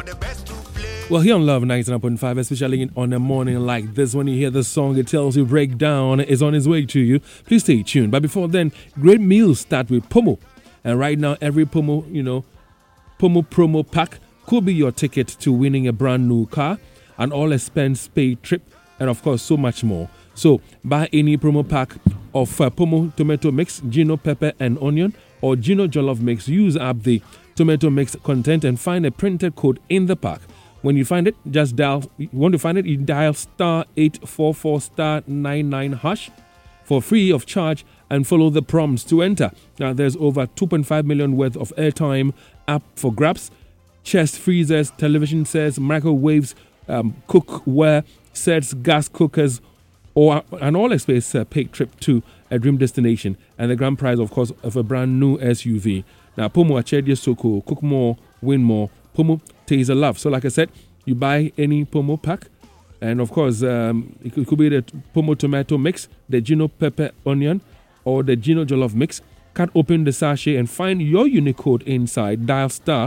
Well, here on Love 99.5, especially on a morning like this, when you hear the song, it tells you Breakdown is on its way to you. Please stay tuned. But before then, great meals start with Pomo. And right now, every Pomo, Pomo promo pack could be your ticket to winning a brand new car, an all-expense paid trip, and of course, so much more. So, buy any promo pack of Pomo tomato mix, Gino pepper and onion, or Gino jollof mix. Use up the tomato mix content and find a printed code in the pack. When you find it, just dial. You want to find it, you dial star 844 star 99 hash for free of charge and follow the prompts to enter. Now, there's over 2.5 million worth of airtime up for grabs. Chest freezers, television sets, microwaves, cookware sets, gas cookers, or an all-expense paid trip to a dream destination. And the grand prize, of course, of a brand new SUV. Now, Pomo Achedi Soko, cook more, win more. Pomo tastes a love. So, like I said, you buy any Pomo pack, and of course, it could be the Pomo tomato mix, the Gino pepper onion, or the Gino jollof mix. Cut open the sachet and find your unique code inside. Dial star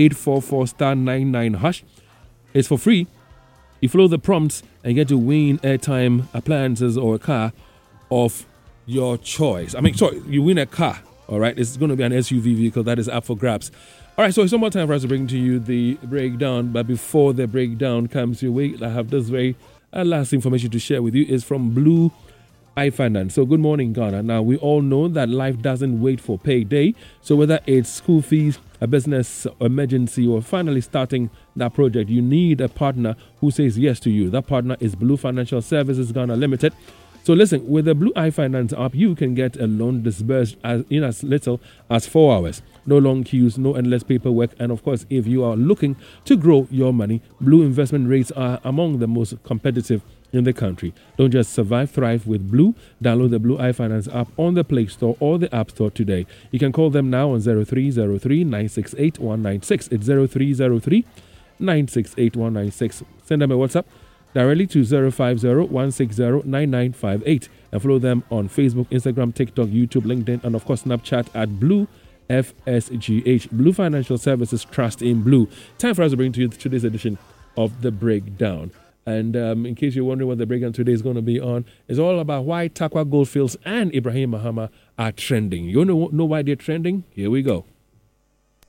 844 star 99 hash. It's for free. You follow the prompts and get to win airtime, appliances, or a car of your choice. You win a car. All right, it's going to be an SUV vehicle that is up for grabs. All right, so it's one more time for us to bring to you the breakdown. But before the breakdown comes your way, I have this very last information to share with you. Is from Blue iFinance. So good morning, Ghana. Now, we all know that life doesn't wait for payday. So whether it's school fees, a business emergency, or finally starting that project, you need a partner who says yes to you. That partner is Blue Financial Services Ghana Limited. So listen, with the Blue iFinance app, you can get a loan disbursed in as little as 4 hours. No long queues, no endless paperwork. And of course, if you are looking to grow your money, Blue investment rates are among the most competitive in the country. Don't just survive, thrive with Blue. Download the Blue iFinance app on the Play Store or the App Store today. You can call them now on 0303 968 196. It's 0303 968 196. Send them a WhatsApp directly to 050-160-9958 and follow them on Facebook, Instagram, TikTok, YouTube, LinkedIn, and of course Snapchat at Blue FSGH. Blue Financial Services, trust in Blue. Time for us to bring to you today's edition of The Breakdown. And in case you're wondering what the breakdown today is going to be on, it's all about why Tarkwa Goldfields and Ibrahim Mahama are trending. You want to know why they're trending? Here we go.